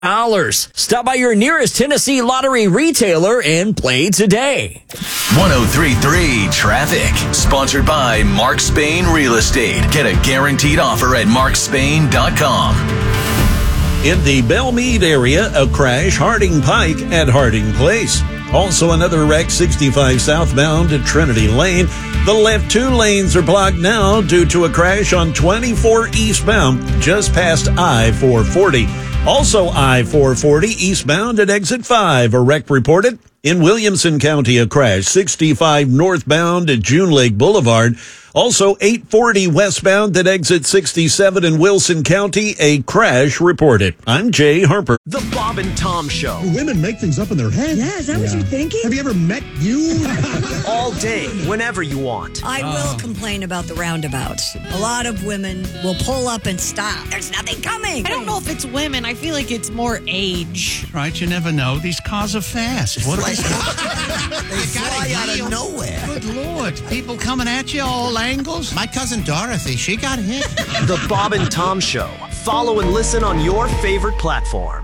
Stop by your nearest Tennessee Lottery retailer and play today. 103.3 Traffic. Sponsored by Mark Spain Real Estate. Get a guaranteed offer at markspain.com. In the Belmead area, a crash, Harding Pike at Harding Place. Also another wreck, 65 southbound at Trinity Lane. The left two lanes are blocked now due to a crash on 24 eastbound just past I-440. Also I-440 eastbound at exit 5. A wreck reported. In Williamson County, a crash, 65 northbound at June Lake Boulevard. Also 840 westbound at exit 67 in Wilson County, a crash reported. I'm Jay Harper. The Bob and Tom Show. Women make things up in their head. Yeah, is that what you're thinking? Have you ever met you? All day, whenever you want. I will complain about the roundabouts. A lot of women will pull up and stop. There's nothing coming. I don't know if it's women. I feel like it's more age. Right, you never know. These cars are fast. What They fly out of nowhere. Good Lord. People coming at you all angles. My cousin Dorothy, she got hit. The Bob and Tom Show. Follow and listen on your favorite platform.